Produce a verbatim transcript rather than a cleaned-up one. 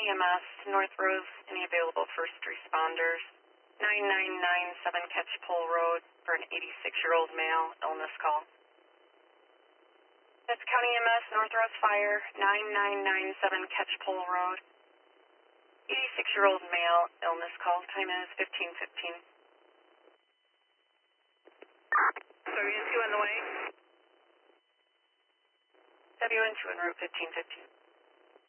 County E M S, North Rose, any available first responders? nine nine nine seven Catchpole Road for an eighty-six-year-old male illness call. That's County E M S, North Rose Fire, nine nine nine seven Catchpole Road. eighty-six-year-old male illness call. Time is fifteen fifteen. W N two on the way. W N two en route fifteen fifteen.